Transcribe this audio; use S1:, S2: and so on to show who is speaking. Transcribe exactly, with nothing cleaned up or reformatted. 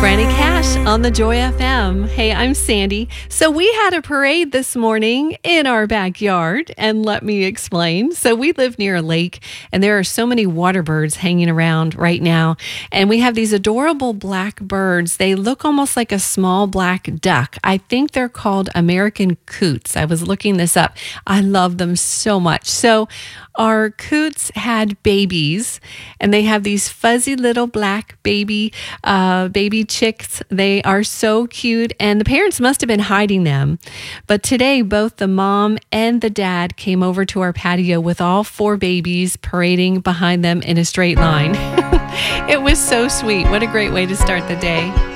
S1: Granny Cash on the Joy F M. Hey, I'm Sandy. So we had a parade this morning in our backyard, and let me explain. So we live near a lake, and there are so many water birds hanging around right now. And we have these adorable black birds. They look almost like a small black duck. I think they're called American coots. I was looking this up. I love them so much. So our coots had babies, and they have these fuzzy little black baby uh, baby chicks. They are so cute, and the parents must have been hiding them. But today, both the mom and the dad came over to our patio with all four babies parading behind them in a straight line. It was so sweet. What a great way to start the day.